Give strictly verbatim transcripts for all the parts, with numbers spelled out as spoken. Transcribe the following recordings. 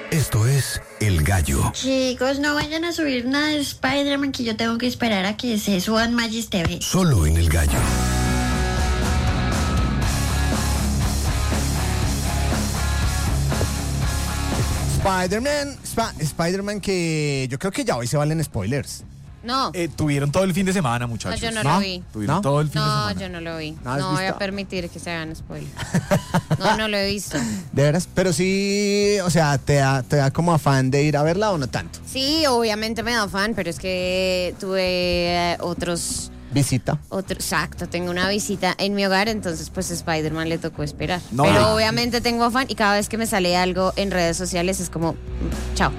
Esto es El Gallo. Chicos, no vayan a subir nada de Spider-Man, que yo tengo que esperar a que se suban Magis T V. Solo en El Gallo. Spider-Man, Sp- Spider-Man que yo creo que ya hoy se valen spoilers. No, Eh, tuvieron todo el fin de semana, no, muchachos. yo no, ¿No? lo vi. Tuvieron ¿No? todo el fin de No, semana. yo no lo vi. ¿No has No voy visto? a permitir que se hagan spoilers. No, no lo he visto. ¿De veras? Pero sí, o sea, ¿te da, te da como afán de ir a verla o no tanto? Sí, obviamente me da fan, pero es que tuve eh, otros... Visita. Otro, exacto, tengo una visita en mi hogar, entonces pues Spider-Man le tocó esperar. No, Pero no. obviamente tengo afán y cada vez que me sale algo en redes sociales es como, mm, chao.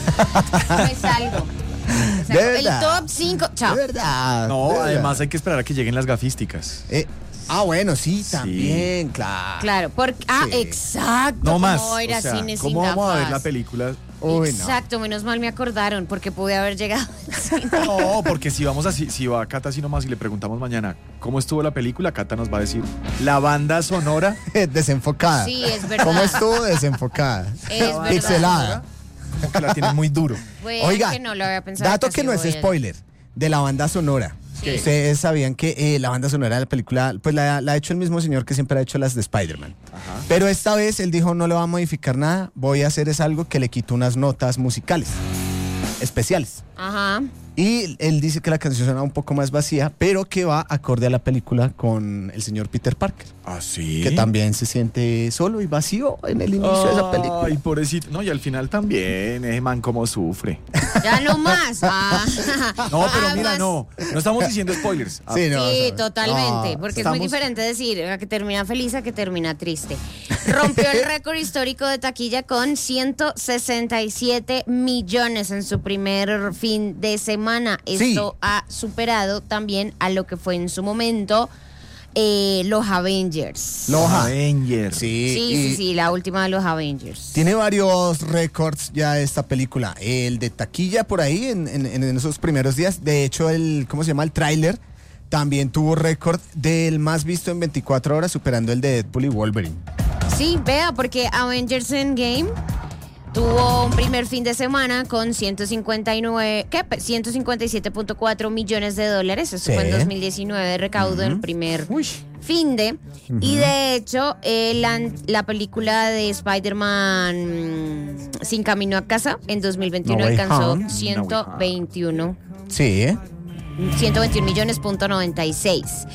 Me salgo. O sea, ¿De el verdad? top cinco, chao. De verdad. No, de verdad. además hay que esperar a que lleguen las gafísticas. Eh, ah, bueno, sí, Sí. también, claro. Claro, porque, ah, Sí. exacto. No más. ¿Cómo ir O a sea, cine sin ¿cómo vamos a ver gafas? la película? Uy, no. Exacto, menos mal me acordaron porque pude haber llegado al cine. No, porque si vamos así, si va Cata así nomás y le preguntamos mañana cómo estuvo la película, Cata nos va a decir la banda sonora. Desenfocada. Sí, es verdad. ¿Cómo estuvo desenfocada? Es verdad. Pixelada. Como que la tienen muy duro. Bueno, Oiga, que no lo había pensado. dato que que sí no es voy a- spoiler, de la banda sonora. ¿Qué? Ustedes sabían que eh, la banda sonora de la película, pues la, la ha hecho el mismo señor que siempre ha hecho las de Spider-Man. Pero esta vez él dijo, no le va a modificar nada, voy a hacer es algo que le quito unas notas musicales especiales. Ajá. Y él dice que la canción suena un poco más vacía, pero que va acorde a la película con el señor Peter Parker, ¿Ah, sí? que también se siente solo y vacío en el inicio de esa película. Ay, pobrecito. No, y al final también, ese man cómo sufre. Ya no más. Ah. No, pero Ah, mira, más- no. No estamos diciendo spoilers. Ah, Sí, no, Sí, no, totalmente, no, porque es estamos- muy diferente decir a que termina feliz a que termina triste. Rompió el récord histórico de taquilla con ciento sesenta y siete millones en su primer fin de semana. Sí. Esto ha superado también a lo que fue en su momento eh, los Avengers. Loja. Avengers. Sí, Sí, y sí, sí, la última de los Avengers. tiene varios récords ya esta película. El de taquilla por ahí en, en- en esos primeros días. De hecho, el, ¿cómo se llama? El tráiler también tuvo récord del más visto en veinticuatro horas, superando el de Deadpool y Wolverine. Sí, vea, porque Avengers Endgame tuvo un primer fin de semana con ciento cincuenta y nueve, ¿qué? ciento cincuenta y siete punto cuatro millones de dólares. Eso Sí. fue en dos mil diecinueve, recaudo en el primer fin de. Y de hecho, eh, la, la película de Spider-Man mm, Sin Camino a Casa en dos mil veintiuno No Way alcanzó Home. ciento veintiuno. Sí, ¿eh? ciento veintiuno millones punto noventa y seis.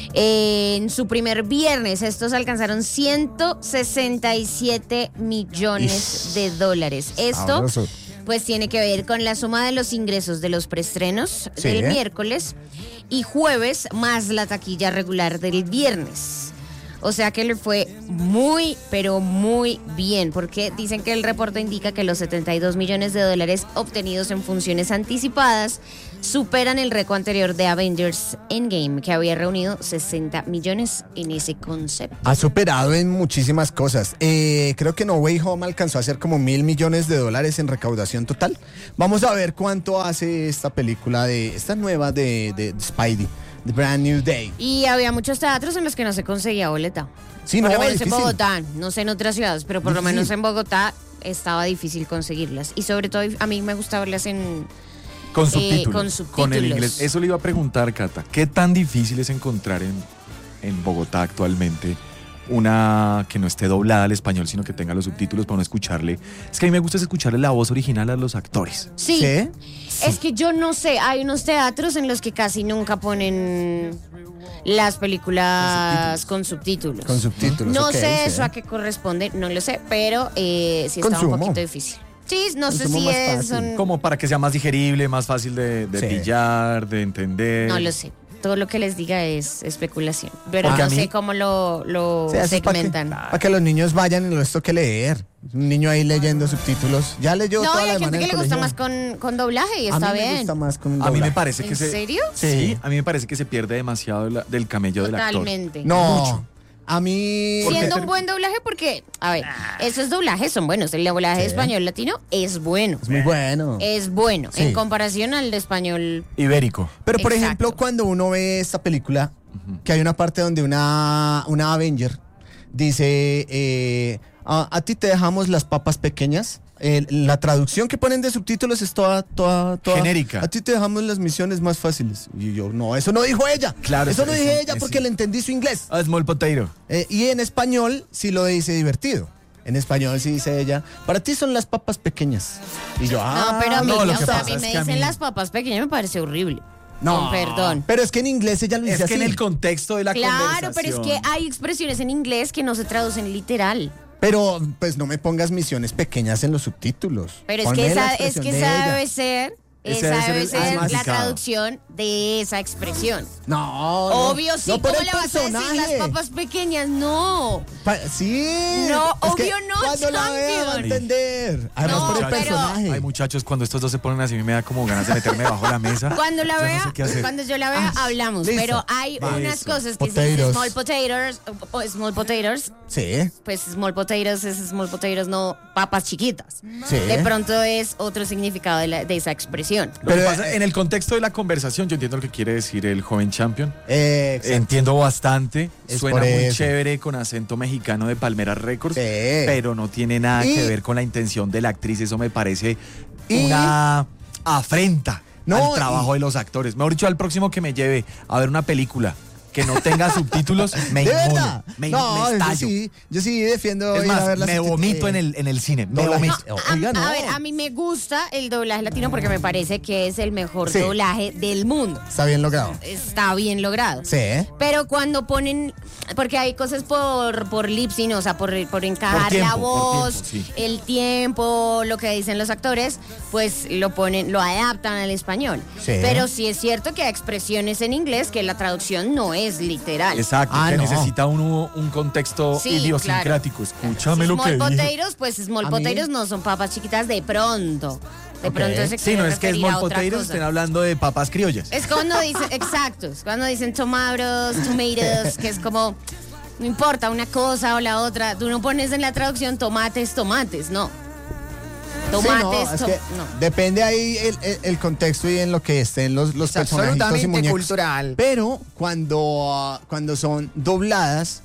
En su primer viernes, estos alcanzaron ciento sesenta y siete millones de dólares. Esto, Sabroso. pues, tiene que ver con la suma de los ingresos de los preestrenos Sí, del ¿eh? miércoles y jueves, más la taquilla regular del viernes. O sea que le fue muy, pero muy bien, porque dicen que el reporte indica que los setenta y dos millones de dólares obtenidos en funciones anticipadas superan el récord anterior de Avengers Endgame, que había reunido sesenta millones en ese concepto. Ha superado en muchísimas cosas. Eh, creo que No Way Home alcanzó a hacer como mil millones de dólares en recaudación total. Vamos a ver cuánto hace esta película de esta nueva de, de Spidey, The Brand New Day. Y había muchos teatros en los que no se conseguía boleta. Sí, por no, lo menos difícil. en Bogotá, no sé en otras ciudades, pero por lo Difícil. menos en Bogotá estaba difícil conseguirlas. Y sobre todo a mí me gusta verlas en... Con Eh, subtítulos. con el subtítulos. inglés. Eso le iba a preguntar, Cata. ¿Qué tan difícil es encontrar en, en Bogotá actualmente una que no esté doblada al español, sino que tenga los subtítulos para no escucharle? Es que a mí me gusta es escucharle la voz original a los actores. Sí. ¿Sí? Es que yo no sé, hay unos teatros en los que casi nunca ponen las películas con subtítulos. Con subtítulos. No ok, sé sí. eso a qué corresponde, no lo sé, pero eh, sí estaba Consumo. un poquito difícil. Sí, no sé Consumo si más es... fácil. son- Como para que sea más digerible, más fácil de, de Sí. pillar, de entender. No lo sé. Todo lo que les diga es especulación. Pero Porque no a mí- sé cómo lo, lo O sea, eso es para que, segmentan. para que los niños vayan y no les toque leer. Un niño ahí leyendo subtítulos. Ya leyó No, toda hay la gente semana que en le el gusta colegio. más con, con doblaje y A está mí bien. me gusta más con A mí me doblaje. parece que ¿En se... serio? Sí, a mí me parece que se pierde demasiado de la- del camello del actor. Totalmente. No, Mucho. a mí... Siendo un buen doblaje, porque, a ver, esos doblajes son buenos. El doblaje Sí. español latino es bueno. Es muy bueno. Es bueno, Sí. en comparación al de español. Ibérico. Pero por Exacto. ejemplo, cuando uno ve esta película, que hay una parte donde una, una Avenger dice, eh, a, a ti te dejamos las papas pequeñas el- la traducción que ponen de subtítulos es toda, toda, toda Genérica. A ti te dejamos las misiones más fáciles. Y yo, no, eso no dijo ella. Claro, eso eso- no dije eso- ella es- porque le entendí su inglés. Ah, Small Potato. Eh, y en español sí lo dice divertido. En español sí dice ella, para ti son las papas pequeñas. Y yo, ah, No, pero a mí, no, lo o que sea, a pasa mí es me que a dicen mí- las papas pequeñas, me parece horrible. no, Con perdón. Pero es que en inglés ella lo dice Es que así. en el contexto de la Claro, pero es conversación. que hay expresiones en inglés que no se traducen literal. Pero pues no me pongas misiones pequeñas en los subtítulos. Pero es Ponme que la esa, es expresión que de esa ella. debe ser, Ese esa debe ser debe el- ser el la significado. traducción de esa expresión. No, no. Obvio, sí, No por ¿cómo el le vas a decir las personaje. papas pequeñas? No. Pa- sí. No, es que obvio no, Cuando la vea va a champion. entender. Además No, por el pero- personaje. Hay muchachos, cuando estos dos se ponen así, a mí me da como ganas de meterme bajo la mesa. Cuando la Yo no vea, sé qué hacer. cuando yo la vea, hablamos. listo. Pero hay Va. unas Eso. cosas que se dicen Potatoes. small potatoes, o- o small potatoes, Sí. pues small potatoes es small potatoes, no papas chiquitas. Sí. De pronto es otro significado de, la- de esa expresión. Lo que Pero, pasa, en el contexto de la conversación, yo entiendo lo que quiere decir el joven champion. Eh, exacto. Entiendo bastante. Es Suena por muy eso. chévere con acento mexicano de Palmeras Records, Sí. pero no tiene nada Y- que ver con la intención de la actriz. Eso me parece Y- una afrenta No, al trabajo y- de los actores. Mejor dicho, al próximo que me lleve a ver una película que no tenga subtítulos, me ¿De inmulo, verdad? me, no, me yo estallo. sí, yo sí defiendo Es ir a más, ver las me subtit- vomito eh, en el, en el cine. Me doblaje. vomito. A, Oiga, no. a ver, a mí me gusta el doblaje latino porque me parece que es el mejor Sí. doblaje del mundo. Está bien logrado. Está bien logrado. Sí. Pero cuando ponen, porque hay cosas por, por lip sync, o sea, por, por encajar Por tiempo, la por voz, tiempo, sí. el tiempo, lo que dicen los actores, pues lo ponen, lo adaptan al español. Sí. Pero sí es cierto que hay expresiones en inglés que la traducción no es literal. Exacto, Ah, que no. necesita uno un contexto Sí, idiosincrático. Escúchame lo que Small dije. potatoes, pues small A mí- potatoes no son papas chiquitas de pronto. De Ok. pronto se Sí, quiere no es que referir a Small otra Potatoes cosa. estén hablando de papas criollas. Es cuando dicen, exacto, es cuando dicen tomatoes, tomatoes, que es como, no importa una cosa o la otra, tú no pones en la traducción tomates, tomates, no. Tomates, sí, no, es to- que no. depende ahí el, el- el contexto y en lo que estén los, los Es personajitos y absolutamente muñecos. cultural. Pero cuando, ah, cuando son dobladas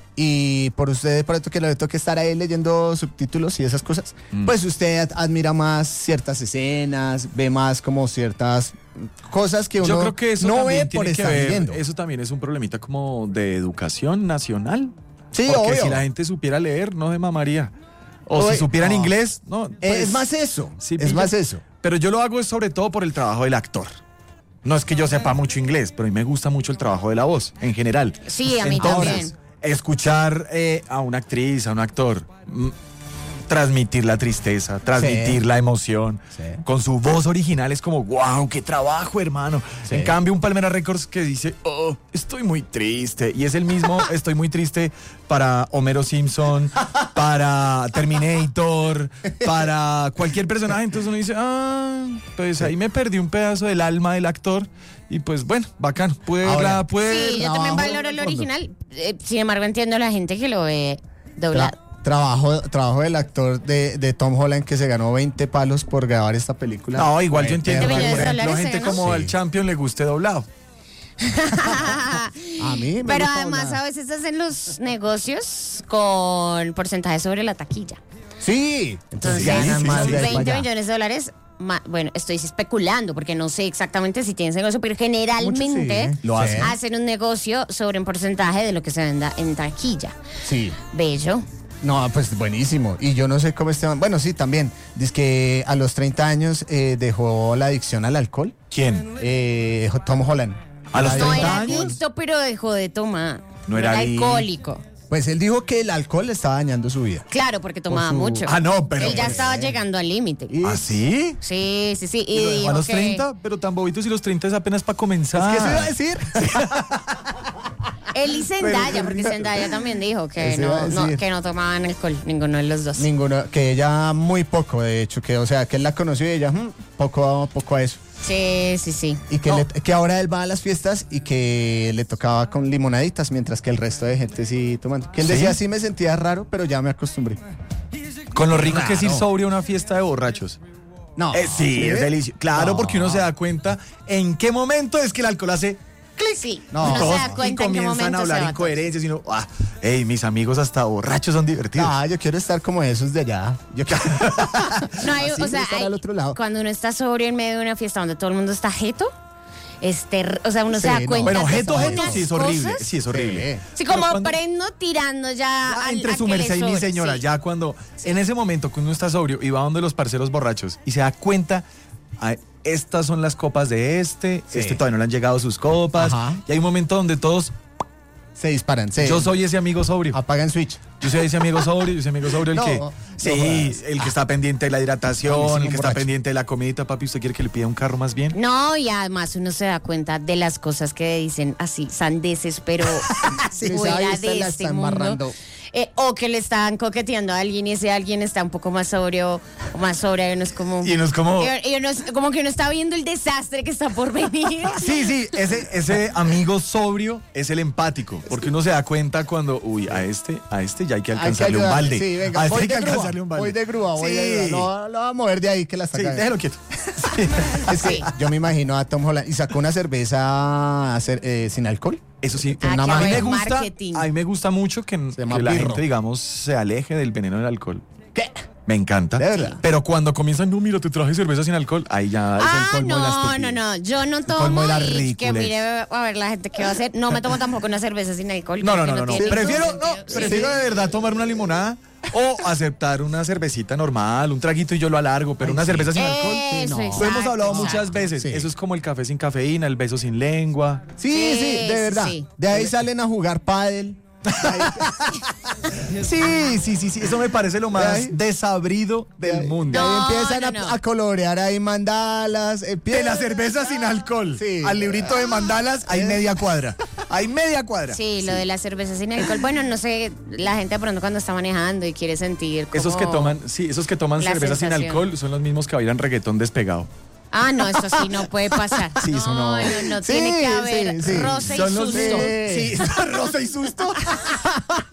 y por usted, por esto que le toque estar ahí leyendo subtítulos y esas cosas, Mm. pues usted ad- admira más ciertas escenas, ve más como ciertas cosas que uno Yo creo que eso no también ve por tiene que estar ver, leyendo. eso también es un problemita como de educación nacional. Sí, Porque obvio. si la gente supiera leer, no se mamaría. O Oye, si supieran no. inglés, no. pues, es más eso, sí, es pilla. más eso. Pero yo lo hago es sobre todo por el trabajo del actor. No es que yo sepa mucho inglés, pero a mí me gusta mucho el trabajo de la voz, en general. Sí, a mí Entonces, también. escuchar eh, a una actriz, a un actor, mm, transmitir la tristeza, transmitir Sí. la emoción, Sí. con su voz original es como, wow, qué trabajo, hermano. Sí. En cambio, un Palmera Records que dice, oh, estoy muy triste. Y es el mismo, estoy muy triste para Homero Simpson, para Terminator, para cualquier personaje. Entonces uno dice, ah, pues ahí me perdí un pedazo del alma del actor. Y pues bueno, bacán. Puede, Ahora, la- puede Sí, yo trabajo también valoro el de fondo. original. eh, sin embargo, entiendo a la gente que lo ve doblado. Tra- trabajo, trabajo del actor de, de Tom Holland que se ganó veinte palos por grabar esta película. No, igual yo Fue entiendo que, terrible. millones por de ejemplo, dólares gente se ganó. como Sí. al Champion le guste doblado. A mí me Pero gusta además doblada. a veces hacen los negocios con porcentaje sobre la taquilla. Sí, entonces Entonces, ganan sí, más sí, de ahí veinte para allá. millones de dólares. ma- Bueno, estoy especulando porque no sé exactamente si tienen ese negocio, pero generalmente Muchos sí, Lo sí. hacen. hacen un negocio sobre un porcentaje de lo que se venda en taquilla. Sí. Bello. No, pues buenísimo. Y yo no sé cómo Esteban. Bueno, sí, también. Dice que a los treinta años eh, dejó la adicción al alcohol. ¿Quién? Eh, Tom Holland. A los La No treinta era años. adicto, pero dejó de tomar. No era adicto. alcohólico. Pues él dijo que el alcohol le estaba dañando su vida. Claro, porque tomaba su- mucho. Ah, no, pero. Él ya estaba llegando al límite. Y- ¿Ah, sí? Sí, sí, sí. ¿Y Y lo dejó dijo a los que- treinta? Pero tan bobitos y los treinta es apenas para comenzar. ¿Qué se iba a decir? Él y Zendaya, porque Zendaya también dijo que Eso iba a no, no, decir. que no tomaban alcohol, ninguno de los dos. Ninguno, que ella muy poco, de hecho, que o sea, que él la conoció y ella mm, poco, poco a eso. Sí, sí, sí. Y que, No, le- que ahora él va a las fiestas y que le tocaba con limonaditas, mientras que el resto de gente sí tomando. Que él ¿Sí? decía, sí me sentía raro, pero ya me acostumbré. Con lo rico que es ir Claro. sobrio a una fiesta de borrachos. No. Eh, sí, es delicioso. Claro, No. porque uno se da cuenta en qué momento es que el alcohol hace clic. Sí, No. uno se Todos da cuenta y en qué comienzan momento a hablar se va incoherencias y uno, ah, hey, mis amigos hasta borrachos son divertidos. Ah, yo quiero estar como esos de allá. Yo quiero... todo. No, hay, Así o sea, estar hay- al otro lado. cuando uno está sobrio en medio de una fiesta donde todo el mundo está jeto, este, o sea, uno Sí, se da no. cuenta Bueno, de jeto, jeto, unas sí es horrible. cosas. Sí es horrible. Sí. Sí, como Pero cuando- prendo tirando ya, Ya, al- entre a su que le merced y mi sobre, señora, sí. ya cuando en ese momento que uno está sobrio y va donde los parceros borrachos y se da cuenta, ay, estas son las copas de este, Sí. este todavía no le han llegado sus copas, Ajá. y hay un momento donde todos, Se disparan. Se... yo soy ese amigo sobrio, Apagan switch. yo soy ese amigo sobrio, yo soy amigo sobrio el No, que, no sí, jodas. el que está pendiente de la A mí hidratación, sí, el un que está borracho. pendiente de la comidita, papi, ¿usted quiere que le pida un carro más bien? No, y además uno se da cuenta de las cosas que dicen así, sandeces, pero Sí, fuera ahí está, de la este están mundo. barrando. Eh, o que le están coqueteando a alguien y ese alguien está un poco más sobrio o más sobria y uno es como... Y uno es como- y- y uno es como que uno está viendo el desastre que está por venir. Sí, sí, ese, ese amigo sobrio es el empático, porque uno se da cuenta cuando, uy, a este, a este ya hay que Hay que alcanzarle un ayudarle. balde. Sí, venga, a este voy hay que de grúa. alcanzarle un balde. Voy de grúa, voy Sí. de grúa. No, lo va a mover de ahí que la Sí, saca. déjelo quieto. Es que yo me imagino a Tom Holland y sacó una cerveza hacer- eh, sin alcohol. Eso sí, Ah, a qué mí me buen gusta, marketing. a mí me gusta mucho que, Se llama que la birro. gente, digamos, se aleje del veneno del alcohol. ¿Qué? Me encanta. ¿De verdad? Pero cuando comienzan, no, mira, te traje cerveza sin alcohol, ahí ya es el Ah, colmo de la no, no, estupidez. no, yo no colmo tomo de la y que ridiculez. mire a ver la gente qué va a hacer. No me tomo tampoco una cerveza sin alcohol. No, no, porque no, no, no. tiene Prefiero, ningún no, sentido. prefiero de verdad tomar una limonada o aceptar una cervecita normal, un traguito y yo lo alargo, pero Ay, una sí. cerveza sin alcohol. Eso, no. Lo hemos exacto, hablado exacto. muchas veces. Sí. Eso es como el café sin cafeína, el beso sin lengua. Sí, Sí, sí, de sí, verdad. sí. De ahí salen a jugar pádel. Sí, sí, sí, sí. Eso me parece lo más ahí- desabrido De del ahí- mundo. de ahí No, empiezan no, a, no. a colorear ahí mandalas. De empiezan- la cerveza sin alcohol Sí. al librito de mandalas hay Eh. media cuadra. Hay media cuadra. Sí, lo de la cerveza sin alcohol. Bueno, no sé, la gente de pronto cuando está manejando y quiere sentir como... Esos que toman, sí, esos que toman la cerveza sin sensación. alcohol son los mismos que bailan reggaetón despegado. Ah, no, eso sí no puede pasar. Sí, eso no. No, no, no, Sí, tiene que sí, haber sí. rosa y Son los susto. de- Sí, rosa y susto.